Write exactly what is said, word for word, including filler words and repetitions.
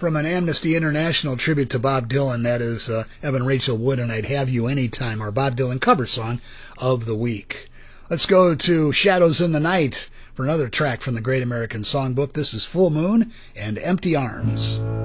from an Amnesty International tribute to Bob Dylan. That is uh, Evan Rachel Wood and I'd Have You Anytime, our Bob Dylan cover song of the week. Let's go to Shadows in the Night for another track from the Great American Songbook. This is Full Moon and Empty Arms.